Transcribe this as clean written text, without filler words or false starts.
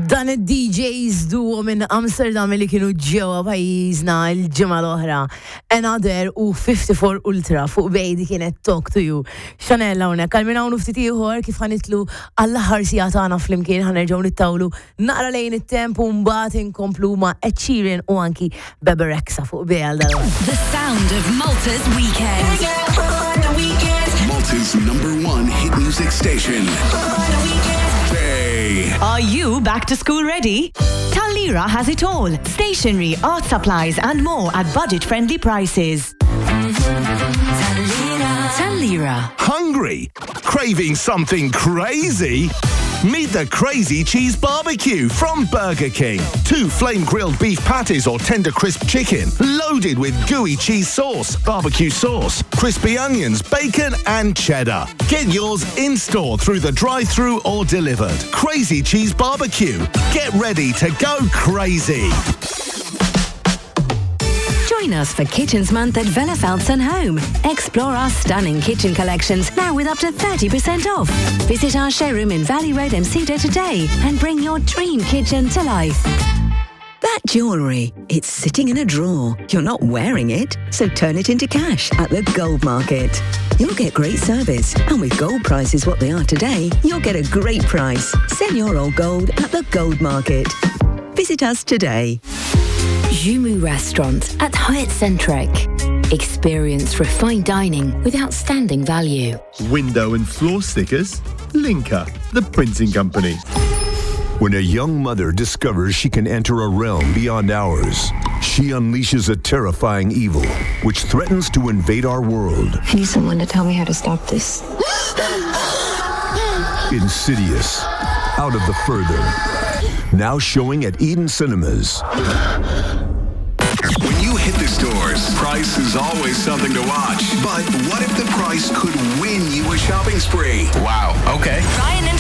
Dan id-DJs duo minn Amsterdam li kienu ġewwa pajjiżna l-ġimgħa l-oħra. Another u 54 Ultra fuq bejdi kienet Talk to You. Chanel hawnhekk għal minn hawn ftit ieħor kif ħanitlu għall-aħħar sija tagħna flimkien ħanerġgħu nittawlu naqra lejn it-temp u mbagħad inkomplu ma' Ed Sheeran u anki Bebe Rexha fuq bej għal dalwa. The sound of Malta's weekend. Malta's #1 hit music station. Are you back to school ready? Tallira has it all. Stationery, art supplies and more at budget-friendly prices. Tallira. Hungry? Craving something crazy? Meet the Crazy Cheese Barbecue from Burger King. 2 flame-grilled beef patties or tender crisp chicken, loaded with gooey cheese sauce, barbecue sauce, crispy onions, bacon and cheddar. Get yours in-store through the drive-thru or delivered. Crazy Cheese Barbecue. Get ready to go crazy. Join us for Kitchens Month at Vella Felton Home. Explore our stunning kitchen collections now with up to 30% off. Visit our showroom in Valley Road and Cedar today and bring your dream kitchen to life. That jewellery, it's sitting in a drawer. You're not wearing it, so turn it into cash at the Gold Market. You'll get great service, and with gold prices what they are today, you'll get a great price. Sell your old gold at the Gold Market. Visit us today. Jumu Restaurant at Hyatt Centric. Experience refined dining with outstanding value. Window and floor stickers? Linka, the printing company. When a young mother discovers she can enter a realm beyond ours, she unleashes a terrifying evil which threatens to invade our world. I need someone to tell me how to stop this. Insidious, Out of the Further. Now showing at Eden Cinemas. When you hit the stores, price is always something to watch. But what if the price could win you a shopping spree? Wow, okay. Ryan and